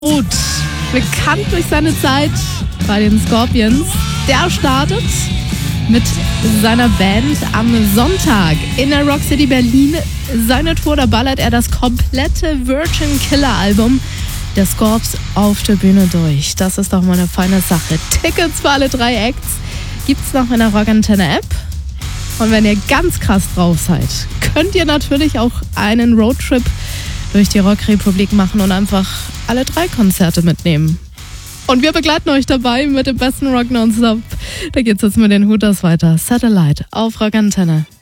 Gut, bekannt durch seine Zeit bei den Scorpions, der startet mit seiner Band am Sonntag in der Rock City Berlin seine Tour. Da ballert er das komplette Virgin Killer Album der Scorps auf der Bühne durch. Das ist doch mal eine feine Sache. Tickets für alle 3 Acts gibt's noch in der Rockantenne App. Und wenn ihr ganz krass drauf seid, könnt ihr natürlich auch einen Roadtrip durch die Rockrepublik machen und einfach alle 3 Konzerte mitnehmen. Und wir begleiten euch dabei mit dem besten Rock nonstop. Da geht's jetzt mit den Hooters weiter. Satellite auf Rockantenne.